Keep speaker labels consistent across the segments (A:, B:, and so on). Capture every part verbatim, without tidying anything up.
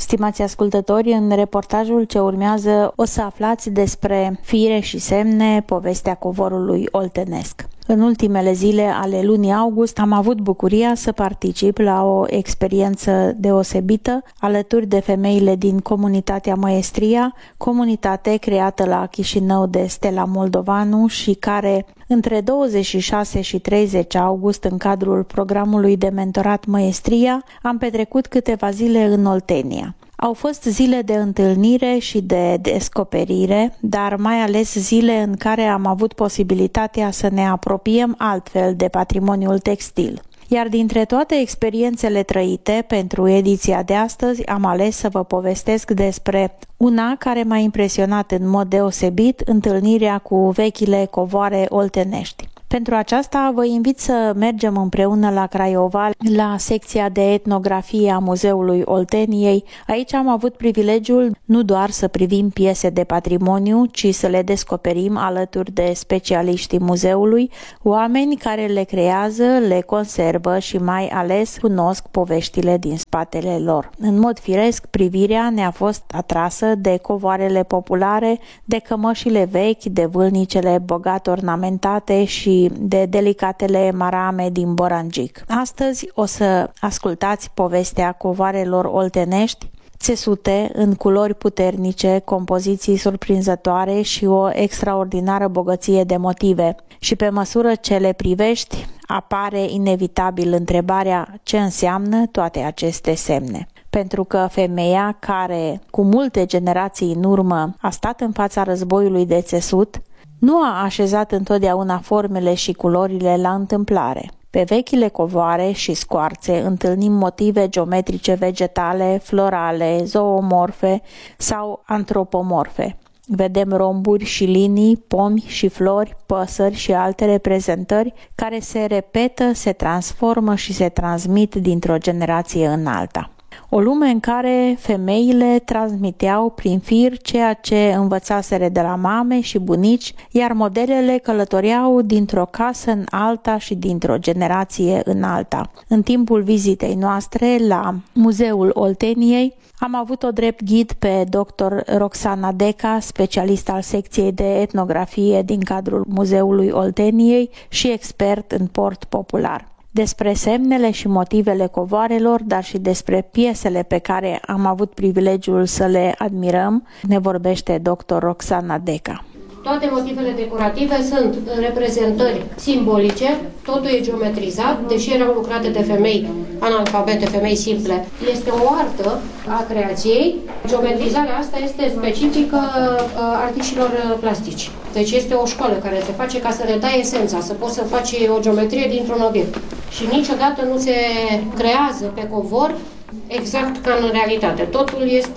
A: Stimați ascultători, în reportajul ce urmează o să aflați despre fire și semne, povestea covorului oltenesc. În ultimele zile ale lunii august am avut bucuria să particip la o experiență deosebită alături de femeile din comunitatea Măestria, comunitate creată la Chișinău de Stella Moldovanu și care între douăzeci și șase și treizeci august, în cadrul programului de mentorat Măestria, am petrecut câteva zile în Oltenia. Au fost zile de întâlnire și de descoperire, dar mai ales zile în care am avut posibilitatea să ne apropiem altfel de patrimoniul textil. Iar dintre toate experiențele trăite pentru ediția de astăzi, am ales să vă povestesc despre una care m-a impresionat în mod deosebit, întâlnirea cu vechile covoare oltenești. Pentru aceasta vă invit să mergem împreună la Craiova, la secția de etnografie a Muzeului Olteniei. Aici am avut privilegiul nu doar să privim piese de patrimoniu, ci să le descoperim alături de specialiștii muzeului, oameni care le creează, le conservă și mai ales cunosc poveștile din spatele lor. În mod firesc, privirea ne-a fost atrasă de covoarele populare, de cămășile vechi, de vâlnicele bogat ornamentate și de delicatele marame din Borangic. Astăzi o să ascultați povestea covoarelor oltenești, țesute în culori puternice, compoziții surprinzătoare și o extraordinară bogăție de motive. Și pe măsură ce le privești, apare inevitabil întrebarea ce înseamnă toate aceste semne. Pentru că femeia care, cu multe generații în urmă, a stat în fața războiului de țesut, nu a așezat întotdeauna formele și culorile la întâmplare. Pe vechile covoare și scoarțe întâlnim motive geometrice vegetale, florale, zoomorfe sau antropomorfe. Vedem romburi și linii, pomi și flori, păsări și alte reprezentări care se repetă, se transformă și se transmit dintr-o generație în alta. O lume în care femeile transmiteau prin fir ceea ce învățaseră de la mame și bunici, iar modelele călătoreau dintr-o casă în alta și dintr-o generație în alta. În timpul vizitei noastre la Muzeul Olteniei, am avut-o drept ghid pe doctor Roxana Deca, specialist al secției de etnografie din cadrul Muzeului Olteniei și expert în port popular. Despre semnele și motivele covoarelor, dar și despre piesele pe care am avut privilegiul să le admirăm, ne vorbește doctor Roxana Deca.
B: Toate motivele decorative sunt reprezentări simbolice, totul e geometrizat, deși erau lucrate de femei analfabete, femei simple. Este o artă a creației. Geometrizarea asta este specifică artiștilor plastici. Deci este o școală care se face ca să le dai esența, să poți să faci o geometrie dintr-un obiect. Și niciodată nu se creează pe covor exact ca în realitate. Totul este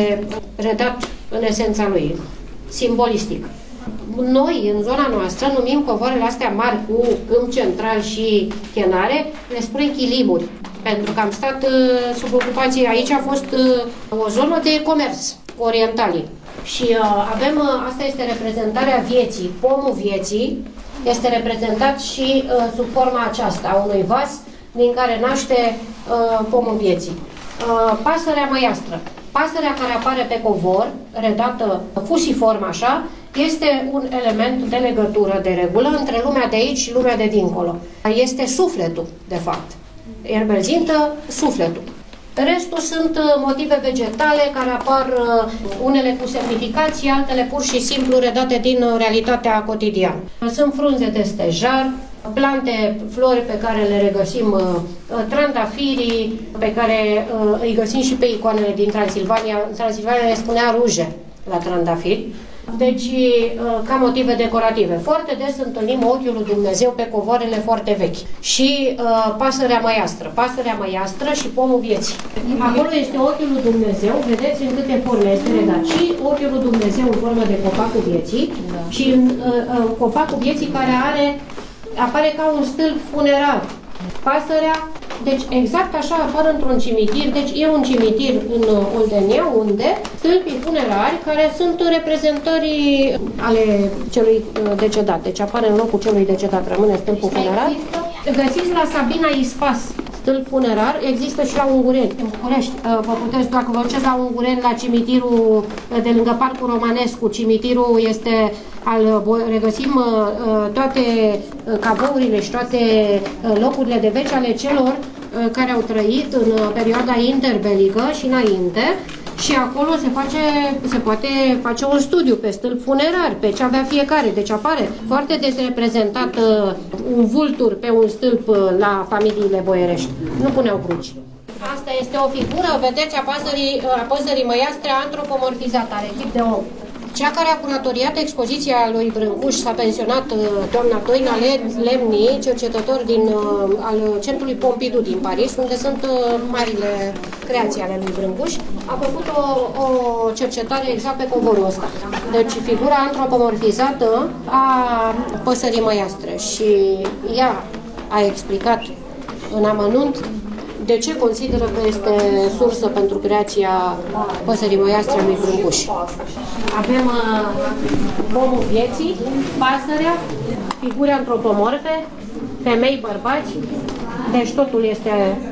B: redat în esența lui, simbolistic. Noi, în zona noastră, numim covoarele astea mari cu câmp central și chenare, le spune chilimuri, pentru că am stat uh, sub ocupație. Aici a fost uh, o zonă de comerț cu orientalii. Și uh, avem, uh, asta este reprezentarea vieții, pomul vieții este reprezentat și uh, sub forma aceasta, a unui vas din care naște uh, pomul vieții. Uh, pasărea măiastră. Pasărea care apare pe covor, redată fusiform așa, este un element de legătură de regulă între lumea de aici și lumea de dincolo. Este sufletul, de fapt. El reprezintă sufletul. Restul sunt motive vegetale care apar unele cu semnificații, altele pur și simplu redate din realitatea cotidiană. Sunt frunze de stejar, plante, flori pe care le regăsim, trandafirii pe care îi găsim și pe icoanele din Transilvania. În Transilvania le spunea ruge la trandafiri. Deci, ca motive decorative. Foarte des întâlnim ochiul lui Dumnezeu pe covoarele foarte vechi. Și uh, pasărea măiastră. Pasărea măiastră și pomul vieții. Acolo este ochiul lui Dumnezeu, vedeți în câte forme este redat. Și ochiul lui Dumnezeu în formă de copacul vieții, da. Și în uh, copacul vieții care are, apare ca un stâlp funerar. Pasărea, deci exact așa apar într-un cimitir, deci e un cimitir în Oltenia, unde stâlpii funerari care sunt reprezentări ale celui decedat, deci apare în locul celui decedat, rămâne stâlpul funerar. Găsiți la Sabina Ispas stâlp funerar există și la Ungureni, în București. Vă puteți, dacă vă duceți la Ungureni, la cimitirul de lângă Parcul Romanescu, cimitirul este al, regăsim toate cavourile și toate locurile de veci ale celor care au trăit în perioada interbelică și înainte. Și acolo se, face, se poate face un studiu pe stâlp funerar, pe ce avea fiecare. Deci apare foarte des reprezentat uh, un vultur pe un stâlp uh, la familiile boierești. Nu puneau cruci. Asta este o figură, vedeți, a păsării, a păsării măiastre antropomorfizată, are tip de om. Cea care a curatoriat expoziția lui Brâncuș s-a pensionat doamna Doina Lemni, cercetător din, al Centrului Pompidou din Paris, unde sunt marile creații ale lui Brâncuș. A făcut o, o cercetare exact pe covorul ăsta. Deci figura antropomorfizată a păsării măiastre și ea a explicat în amănunt de ce consideră că este sursă pentru creația păsării măiastre a lui Brâncuș. Avem uh, pomul vieții, pasărea, figuri antropomorfe, femei, bărbați, deci totul este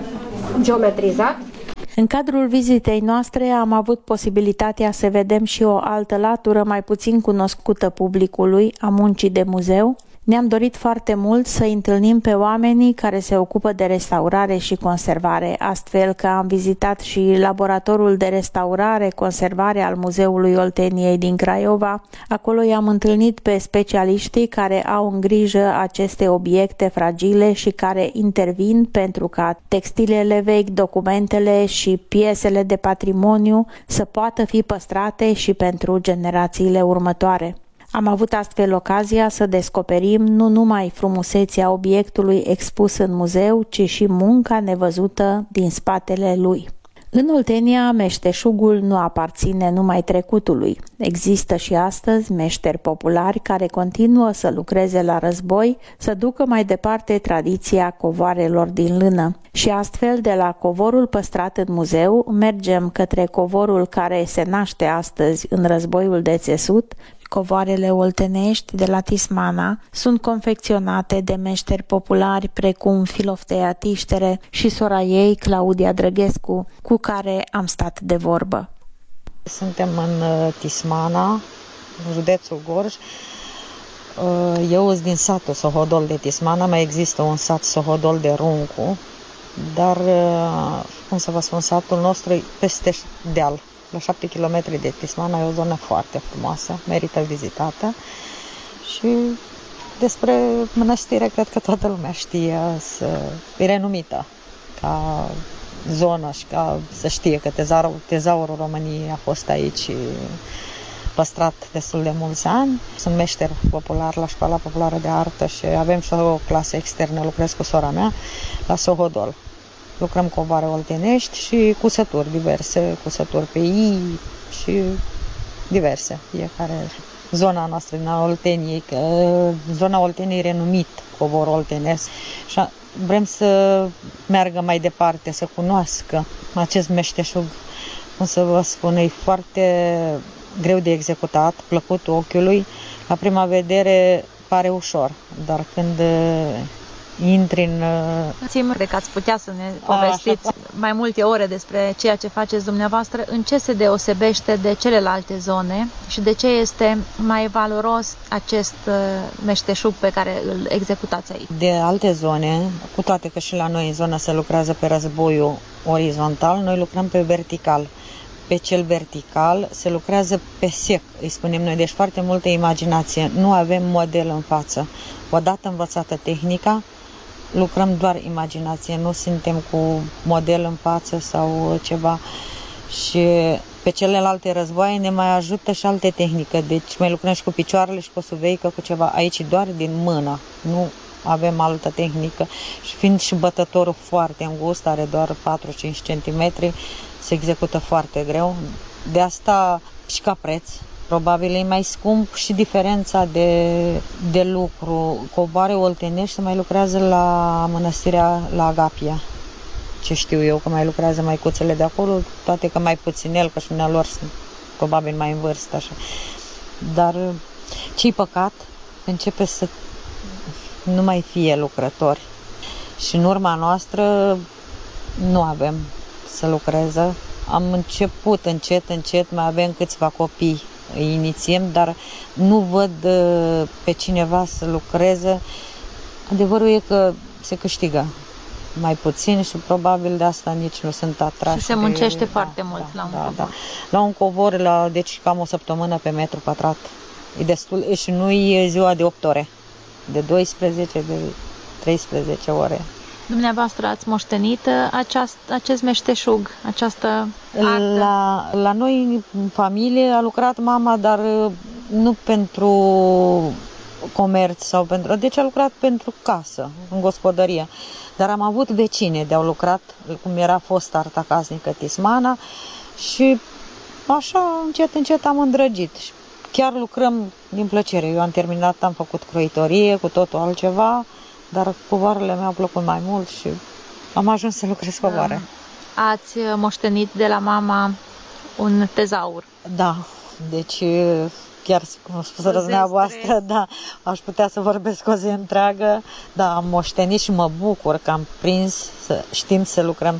B: geometrizat.
A: În cadrul vizitei noastre am avut posibilitatea să vedem și o altă latură mai puțin cunoscută publicului a muncii de muzeu. Ne-am dorit foarte mult să întâlnim pe oamenii care se ocupă de restaurare și conservare, astfel că am vizitat și laboratorul de restaurare, conservare al Muzeului Olteniei din Craiova. Acolo i-am întâlnit pe specialiștii care au în grijă aceste obiecte fragile și care intervin pentru ca textilele vechi, documentele și piesele de patrimoniu să poată fi păstrate și pentru generațiile următoare. Am avut astfel ocazia să descoperim nu numai frumusețea obiectului expus în muzeu, ci și munca nevăzută din spatele lui. În Oltenia, meșteșugul nu aparține numai trecutului. Există și astăzi meșteri populari care continuă să lucreze la război, să ducă mai departe tradiția covoarelor din lână. Și astfel, de la covorul păstrat în muzeu, mergem către covorul care se naște astăzi în războiul de țesut. Covoarele oltenești de la Tismana sunt confecționate de meșteri populari precum Filoftea Tiștere și sora ei, Claudia Drăghescu, cu care am stat de vorbă.
C: Suntem în Tismana, județul Gorj. Eu sunt din satul Sohodol de Tismana, mai există un sat Sohodol de Runcu, dar, cum să vă spun, satul nostru e peste deal. La șapte kilometri de Tismana, e o zonă foarte frumoasă, merită vizitată. Și despre mănăstire cred că toată lumea știe, să, e renumită ca zonă și ca să știe că tezaurul, tezaurul României a fost aici păstrat destul de mulți ani. Sunt meșter popular la Școala Populară de Artă și avem și o clasă externă, lucrez cu sora mea la Sohodol. Lucrăm covoare oltenești și cusături diverse, cusături pe i și diverse. Fiecare zona noastră din Olteniei, că zona Olteniei e renumit covor oltenesc și vrem să meargă mai departe, să cunoască acest meșteșug. Cum să vă spun, e foarte greu de executat, plăcut ochiului. La prima vedere pare ușor, dar când intri în...
D: Țin de că ați putea să ne povestiți Așa. mai multe ore despre ceea ce faceți dumneavoastră, în ce se deosebește de celelalte zone și de ce este mai valoros acest meșteșug pe care îl executați aici?
C: De alte zone, cu toate că și la noi în zonă se lucrează pe războiul orizontal, noi lucrăm pe vertical. Pe cel vertical se lucrează pe sec, îi spunem noi, deci foarte multă imaginație. Nu avem model în față. Odată învățată tehnica, lucrăm doar imaginație, nu suntem cu model în față sau ceva. Și pe celelalte războaie ne mai ajută și alte tehnică, deci mai lucrăm și cu picioarele și cu o suveică, cu ceva. Aici doar din mână, nu avem altă tehnică. Și fiind și bătătorul foarte îngust, are doar patru-cinci centimetri, se execută foarte greu. De asta și ca preț, probabil e mai scump și diferența de, de lucru. Covoare oltenești se mai lucrează la mănăstirea la Agapia. Ce știu eu, că mai lucrează maicuțele de acolo, toate că mai puținel, că și lor sunt probabil mai în vârstă. Așa. Dar ce-i păcat, începe să nu mai fie lucrători. Și în urma noastră nu avem să lucreze. Am început încet, încet, mai avem câțiva copii, îi inițiem, dar nu văd pe cineva să lucreze. Adevărul e că se câștigă mai puțin și probabil de asta nici nu sunt atrași.
D: Și se muncește
C: de,
D: foarte
C: da,
D: mult
C: da,
D: la un
C: da,
D: covor.
C: Da. La un covor, la, deci cam o săptămână pe metru pătrat. E destul, și nu e ziua de opt ore, de doisprezece, de treisprezece ore.
D: Dumneavoastră ați moștenit aceast, acest meșteșug, această artă?
C: La, la noi, în familie, a lucrat mama, dar nu pentru comerț sau pentru... Deci a lucrat pentru casă, în gospodărie. Dar am avut vecine de au lucrat, cum era fost arta casnică Tismana, și așa, încet, încet am îndrăgit. Chiar lucrăm din plăcere. Eu am terminat, am făcut croitorie, cu totul altceva, dar covoarele mi-au plăcut mai mult și am ajuns să lucrez covoare.
D: Ați moștenit de la mama un tezaur.
C: Da, deci chiar cum spusă dumneavoastră, da, aș putea să vorbesc o zi întreagă. Da, am moștenit și mă bucur că am prins să știm să lucrăm,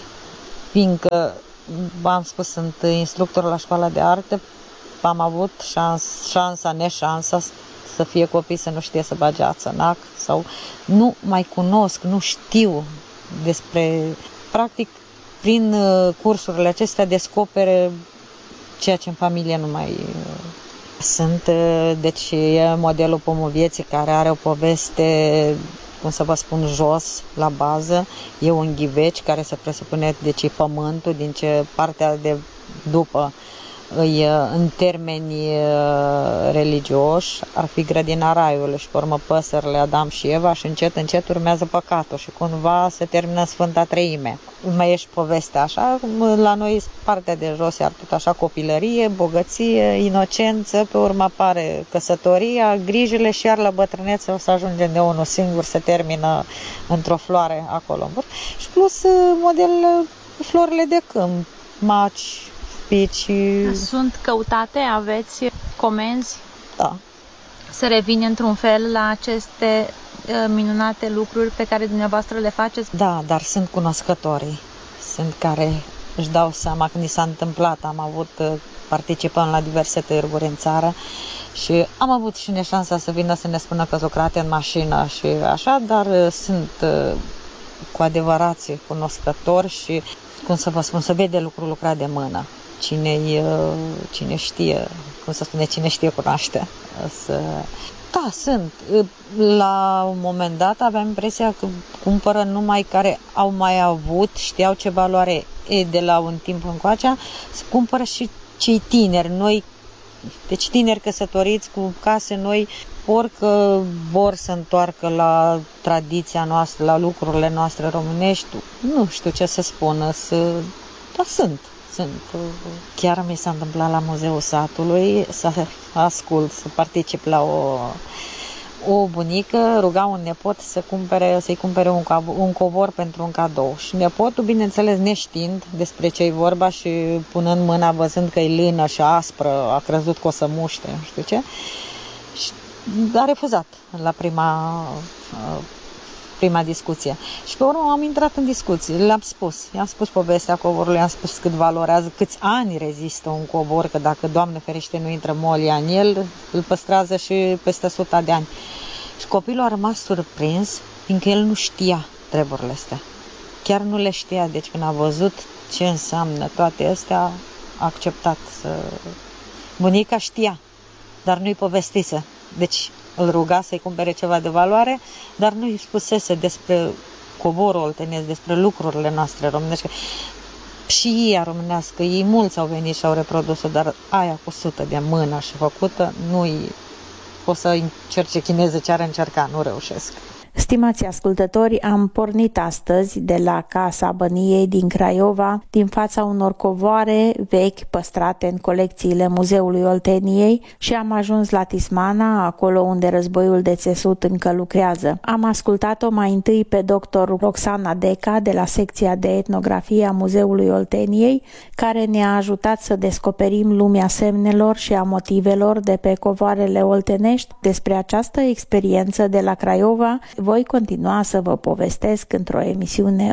C: fiindcă, v-am spus, sunt instructor la școala de arte, am avut șans, șansa, neșansa să fie copii să nu știe să bage ață în ac sau nu mai cunosc, nu știu despre... Practic, prin cursurile acestea descopere ceea ce în familie nu mai... Sunt, deci e modelul Pomul Vieții, care are o poveste, cum să vă spun, jos, la bază. E un ghiveci care se presupune, deci e pământul, din ce partea de după îi, în termeni religioși, ar fi grădina raiului și pe urmă păsările Adam și Eva și încet, încet urmează păcatul și cumva se termină Sfânta Treime. Mai e și povestea așa, la noi partea de jos iar tot așa copilărie, bogăție, inocență, pe urmă apare căsătoria, grijile și iar la bătrânețe o să ajungem de unul singur, se termină într-o floare acolo. Și plus modelele, florile de câmp, maci, pici.
D: Sunt căutate? Aveți comenzi?
C: Da.
D: Se revine într-un fel la aceste minunate lucruri pe care dumneavoastră le faceți?
C: Da, dar sunt cunoscătorii. Sunt care își dau seama când ni s-a întâmplat. Am avut, participăm la diverse târguri în țară și am avut și neșansa să vină să ne spună că lucrate în mașină și așa, dar sunt cu adevărați cunoscători și, cum să vă spun, să vede lucrul lucrat de mână. Cine, cine știe, cum să spune, cine știe cunoaște. Să... Da, sunt. La un moment dat aveam impresia că cumpără numai care au mai avut, știau ce valoare e de la un timp încoace, să cumpără și cei tineri, noi, deci tineri căsătoriți cu case noi, orică vor să întoarcă la tradiția noastră, la lucrurile noastre românești, nu știu ce să spună, să... da, sunt. Sunt. Chiar mi s-a întâmplat la Muzeul Satului să ascult, să particip la o, o bunică, ruga un nepot să cumpere, să-i cumpere un, un covor pentru un cadou. Și nepotul, bineînțeles, neștiind despre ce-i vorba și punând mâna, văzând că e lână și aspră, a crezut că o să muște, nu știu ce, și a refuzat la prima... prima discuție. Și pe urmă am intrat în discuții, le-am spus, i-am spus povestea covorului, am spus cât valorează, câți ani rezistă un covor, că dacă, Doamne ferește, nu intră molia în el, îl păstrează și peste suta de ani. Și copilul a rămas surprins, fiindcă el nu știa treburile astea. Chiar nu le știa, deci când a văzut ce înseamnă toate astea, a acceptat să... Bunica știa, dar nu-i povestise. Deci îl ruga să-i cumpere ceva de valoare, dar nu îi spusese despre covorul oltenesc, despre lucrurile noastre românești. Și ea românească, ei mulți au venit și au reprodus-o, dar aia cu sută de mână și făcută, nu-i o să încerce chineză ce ar încerca, nu reușesc.
A: Stimați ascultători, am pornit astăzi de la Casa Băniei din Craiova, din fața unor covoare vechi păstrate în colecțiile Muzeului Olteniei și am ajuns la Tismana, acolo unde războiul de țesut încă lucrează. Am ascultat-o mai întâi pe doctor Roxana Deca de la secția de etnografie a Muzeului Olteniei, care ne-a ajutat să descoperim lumea semnelor și a motivelor de pe covoarele oltenești. Despre această experiență de la Craiova voi continua să vă povestesc într-o emisiune